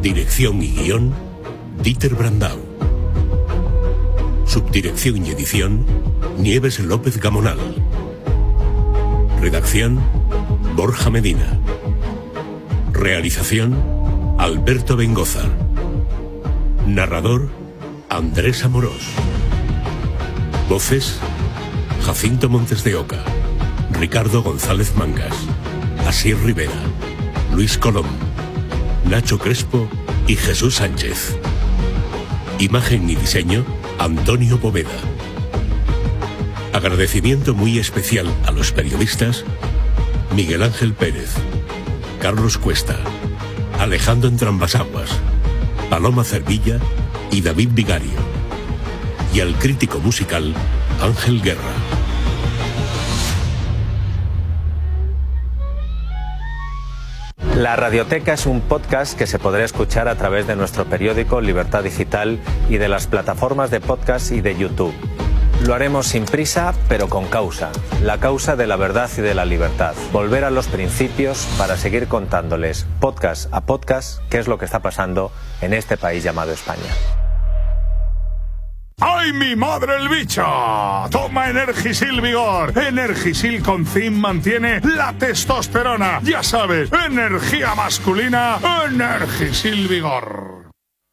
Dirección y guión, Dieter Brandau. Subdirección y edición, Nieves López Gamonal. Redacción, Borja Medina. Realización, Alberto Bengozar. Narrador, Andrés Amorós. Voces, Jacinto Montes de Oca, Ricardo González Mangas, Asier Rivera, Luis Colom, Nacho Crespo y Jesús Sánchez. Imagen y diseño, Antonio Poveda. Agradecimiento muy especial a los periodistas Miguel Ángel Pérez, Carlos Cuesta, Alejandro Entrambasaguas, Paloma Cervilla y David Vigario. Y al crítico musical Ángel Guerra. La Radioteca es un podcast que se podrá escuchar a través de nuestro periódico Libertad Digital y de las plataformas de podcast y de YouTube. Lo haremos sin prisa, pero con causa. La causa de la verdad y de la libertad. Volver a los principios para seguir contándoles, podcast a podcast, qué es lo que está pasando en este país llamado España. ¡Ay, mi madre el bicho! Toma Energisil Vigor. Energisil con zinc mantiene la testosterona. Ya sabes, energía masculina, Energisil Vigor.